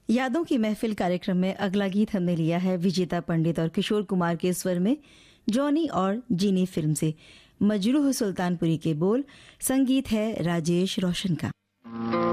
यादों की महफिल कार्यक्रम में अगला गीत हमने लिया है विजेता पंडित और किशोर कुमार के स्वर में जॉनी और जीनी फिल्म से। मजरूह सुल्तानपुरी के बोल, संगीत है राजेश रोशन का।